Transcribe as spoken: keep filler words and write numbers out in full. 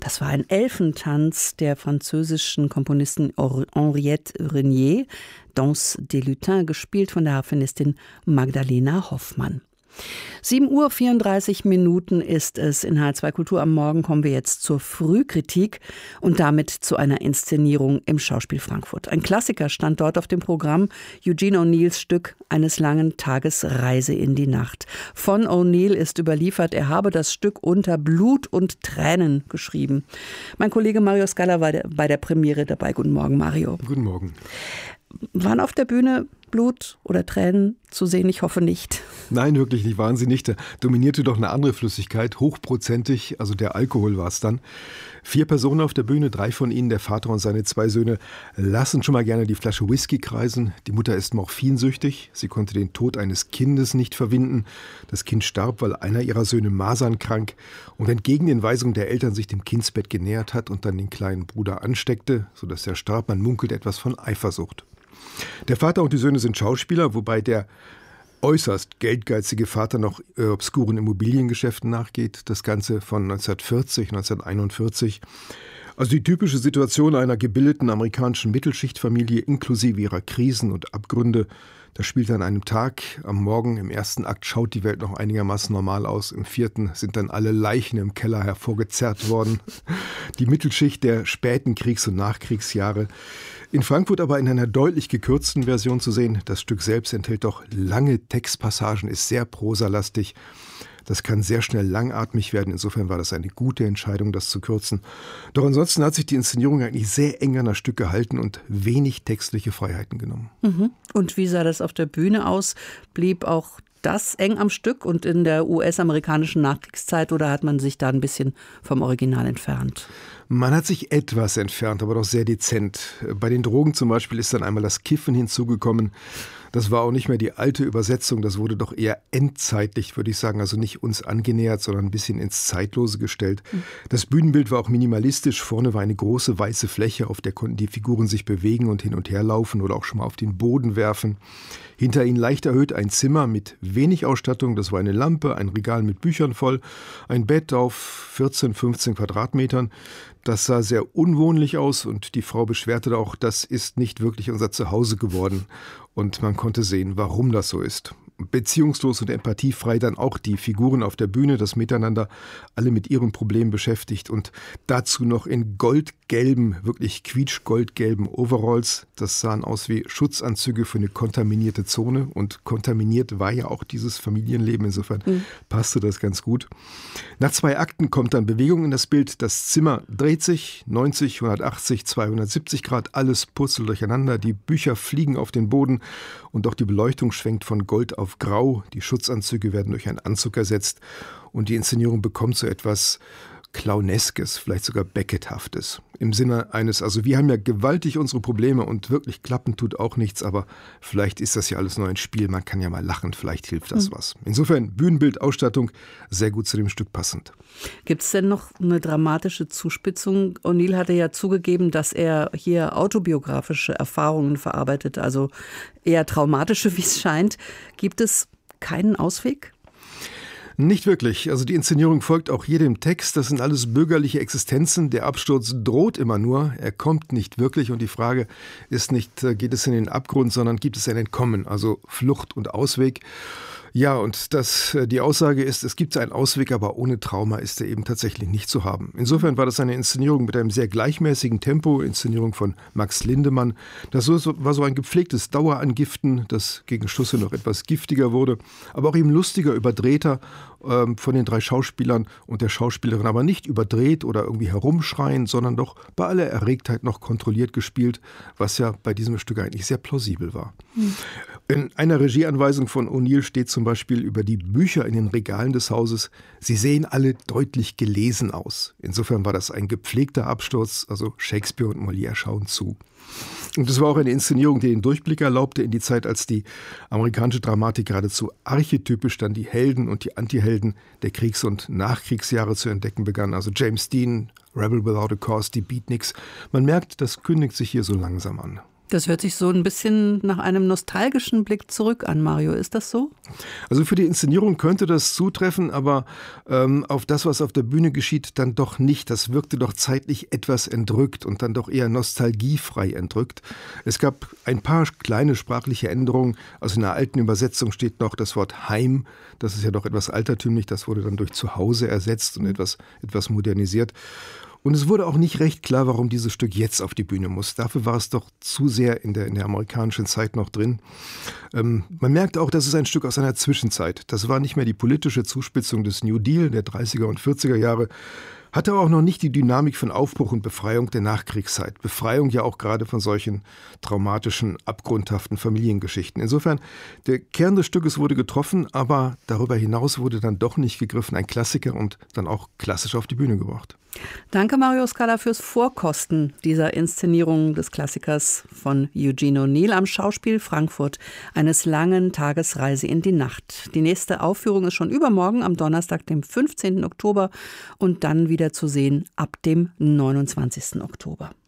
Das war ein Elfentanz der französischen Komponistin Henriette Renier, Danse des Lutins, gespielt von der Harfenistin Magdalena Hoffmann. sieben Uhr vierunddreißig Minuten ist es in H zwei Kultur. Am Morgen kommen wir jetzt zur Frühkritik und damit zu einer Inszenierung im Schauspiel Frankfurt. Ein Klassiker stand dort auf dem Programm, Eugene O'Neills Stück Eines langen Tages Reise in die Nacht. Von O'Neill ist überliefert, er habe das Stück unter Blut und Tränen geschrieben. Mein Kollege Mario Scala war bei der Premiere dabei. Guten Morgen, Mario. Guten Morgen. Waren auf der Bühne Blut oder Tränen zu sehen? Ich hoffe nicht. Nein, wirklich nicht, waren sie nicht. Da dominierte doch eine andere Flüssigkeit, hochprozentig, also der Alkohol war es dann. Vier Personen auf der Bühne, drei von ihnen, der Vater und seine zwei Söhne, lassen schon mal gerne die Flasche Whisky kreisen. Die Mutter ist morphinsüchtig, sie konnte den Tod eines Kindes nicht verwinden. Das Kind starb, weil einer ihrer Söhne masernkrank und entgegen den Weisungen der Eltern sich dem Kindsbett genähert hat und dann den kleinen Bruder ansteckte, sodass er starb. Man munkelt etwas von Eifersucht. Der Vater und die Söhne sind Schauspieler, wobei der äußerst geldgeizige Vater noch äh, obskuren Immobiliengeschäften nachgeht. Das Ganze von neunzehnhundertvierzig, neunzehnhunderteinundvierzig. Also die typische Situation einer gebildeten amerikanischen Mittelschichtfamilie inklusive ihrer Krisen und Abgründe. Das spielt an einem Tag. Am Morgen im ersten Akt schaut die Welt noch einigermaßen normal aus. Im vierten sind dann alle Leichen im Keller hervorgezerrt worden. Die Mittelschicht der späten Kriegs- und Nachkriegsjahre. In Frankfurt aber in einer deutlich gekürzten Version zu sehen. Das Stück selbst enthält doch lange Textpassagen, ist sehr prosalastig. Das kann sehr schnell langatmig werden. Insofern war das eine gute Entscheidung, das zu kürzen. Doch ansonsten hat sich die Inszenierung eigentlich sehr eng an das Stück gehalten und wenig textliche Freiheiten genommen. Mhm. Und wie sah das auf der Bühne aus? Blieb auch das eng am Stück und in der U S-amerikanischen Nachkriegszeit oder hat man sich da ein bisschen vom Original entfernt? Man hat sich etwas entfernt, aber doch sehr dezent. Bei den Drogen zum Beispiel ist dann einmal das Kiffen hinzugekommen. Das war auch nicht mehr die alte Übersetzung, das wurde doch eher endzeitlich, würde ich sagen, also nicht uns angenähert, sondern ein bisschen ins Zeitlose gestellt. Das Bühnenbild war auch minimalistisch, vorne war eine große weiße Fläche, auf der konnten die Figuren sich bewegen und hin und her laufen oder auch schon mal auf den Boden werfen. Hinter ihnen leicht erhöht ein Zimmer mit wenig Ausstattung, das war eine Lampe, ein Regal mit Büchern voll, ein Bett auf vierzehn, fünfzehn Quadratmetern. Das sah sehr unwohnlich aus und die Frau beschwerte auch, das ist nicht wirklich unser Zuhause geworden. Und man konnte sehen, warum das so ist. Beziehungslos und empathiefrei dann auch die Figuren auf der Bühne, das Miteinander, alle mit ihren Problemen beschäftigt und dazu noch in goldgelben, wirklich quietschgoldgelben Overalls. Das sahen aus wie Schutzanzüge für eine kontaminierte Zone und kontaminiert war ja auch dieses Familienleben, insofern mhm. passte das ganz gut. Nach zwei Akten kommt dann Bewegung in das Bild, das Zimmer dreht sich, neunzig, hundertachtzig, zweihundertsiebzig Grad, alles purzelt durcheinander, die Bücher fliegen auf den Boden und auch die Beleuchtung schwenkt von Gold auf Grau, die Schutzanzüge werden durch einen Anzug ersetzt und die Inszenierung bekommt so etwas Clowneskes, vielleicht sogar Beckett-haftes. Im Sinne eines, also wir haben ja gewaltig unsere Probleme und wirklich klappen tut auch nichts, aber vielleicht ist das ja alles nur ein Spiel, man kann ja mal lachen, vielleicht hilft das mhm. was. Insofern Bühnenbild, Ausstattung, sehr gut zu dem Stück passend. Gibt es denn noch eine dramatische Zuspitzung? O'Neill hatte ja zugegeben, dass er hier autobiografische Erfahrungen verarbeitet, also eher traumatische, wie es scheint. Gibt es keinen Ausweg? Nicht wirklich. Also die Inszenierung folgt auch hier dem Text. Das sind alles bürgerliche Existenzen. Der Absturz droht immer nur. Er kommt nicht wirklich. Und die Frage ist nicht, geht es in den Abgrund, sondern gibt es ein Entkommen, also Flucht und Ausweg. Ja, und das, die Aussage ist, es gibt einen Ausweg, aber ohne Trauma ist er eben tatsächlich nicht zu haben. Insofern war das eine Inszenierung mit einem sehr gleichmäßigen Tempo, Inszenierung von Max Lindemann. Das war so ein gepflegtes Dauerangiften, das gegen Schlusse noch etwas giftiger wurde, aber auch eben lustiger, überdrehter ähm, von den drei Schauspielern und der Schauspielerin, aber nicht überdreht oder irgendwie herumschreien, sondern doch bei aller Erregtheit noch kontrolliert gespielt, was ja bei diesem Stück eigentlich sehr plausibel war. Mhm. In einer Regieanweisung von O'Neill steht zum Beispiel über die Bücher in den Regalen des Hauses, sie sehen alle deutlich gelesen aus. Insofern war das ein gepflegter Absturz, also Shakespeare und Molière schauen zu. Und es war auch eine Inszenierung, die den Durchblick erlaubte in die Zeit, als die amerikanische Dramatik geradezu archetypisch dann die Helden und die Antihelden der Kriegs- und Nachkriegsjahre zu entdecken begann. Also James Dean, Rebel Without a Cause, die Beatniks. Man merkt, das kündigt sich hier so langsam an. Das hört sich so ein bisschen nach einem nostalgischen Blick zurück an, Mario. Ist das so? Also für die Inszenierung könnte das zutreffen, aber ähm, auf das, was auf der Bühne geschieht, dann doch nicht. Das wirkte doch zeitlich etwas entrückt und dann doch eher nostalgiefrei entrückt. Es gab ein paar kleine sprachliche Änderungen. Also in der alten Übersetzung steht noch das Wort Heim. Das ist ja doch etwas altertümlich. Das wurde dann durch Zuhause ersetzt und etwas, etwas modernisiert. Und es wurde auch nicht recht klar, warum dieses Stück jetzt auf die Bühne muss. Dafür war es doch zu sehr in der, in der amerikanischen Zeit noch drin. Ähm, man merkt auch, das ist ein Stück aus einer Zwischenzeit. Das war nicht mehr die politische Zuspitzung des New Deal der dreißiger und vierziger Jahre, hatte auch noch nicht die Dynamik von Aufbruch und Befreiung der Nachkriegszeit. Befreiung ja auch gerade von solchen traumatischen, abgrundhaften Familiengeschichten. Insofern, der Kern des Stückes wurde getroffen, aber darüber hinaus wurde dann doch nicht gegriffen. Ein Klassiker und dann auch klassisch auf die Bühne gebracht. Danke, Mario Scala, fürs Vorkosten dieser Inszenierung des Klassikers von Eugene O'Neill am Schauspiel Frankfurt, eines langen Tagesreise in die Nacht. Die nächste Aufführung ist schon übermorgen am Donnerstag, dem fünfzehnten Oktober und dann wieder zu sehen ab dem neunundzwanzigsten Oktober.